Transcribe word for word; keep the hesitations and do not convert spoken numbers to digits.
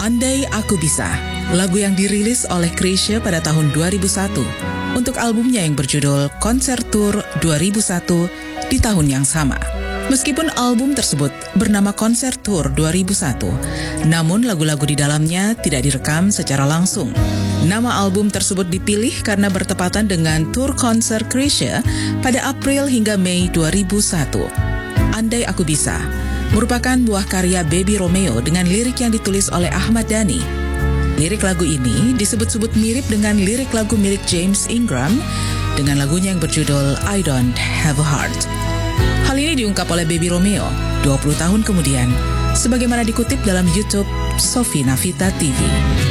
Andai Aku Bisa, lagu yang dirilis oleh Chrisye pada tahun dua ribu satu untuk albumnya yang berjudul Konser Tour dua ribu satu di tahun yang sama. Meskipun album tersebut bernama Konser Tour dua ribu satu, namun lagu-lagu di dalamnya tidak direkam secara langsung. Nama album tersebut dipilih karena bertepatan dengan tour konser Chrisye pada April hingga Mei dua ribu satu. Andai Aku Bisa merupakan buah karya Baby Romeo dengan lirik yang ditulis oleh Ahmad Dhani. Lirik lagu ini disebut-sebut mirip dengan lirik lagu milik James Ingram dengan lagunya yang berjudul I Don't Have a Heart. Hal ini diungkap oleh Baby Romeo dua puluh tahun kemudian, sebagaimana dikutip dalam YouTube Sofi Navita T V.